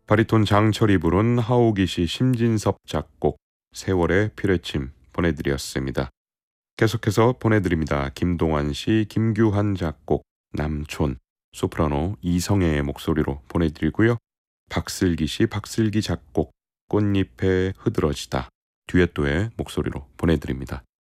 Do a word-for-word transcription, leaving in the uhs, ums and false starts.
바리톤 장철이 부른 하오기 씨 심진섭 작곡 세월의 피뢰침 보내드렸습니다. 계속해서 보내드립니다. 김동완 씨 김규환 작곡 남촌 소프라노 이성애의 목소리로 보내드리고요. 박슬기 씨 박슬기 작곡 꽃잎에 흐드러지다 듀엣도의 목소리로 보내드립니다.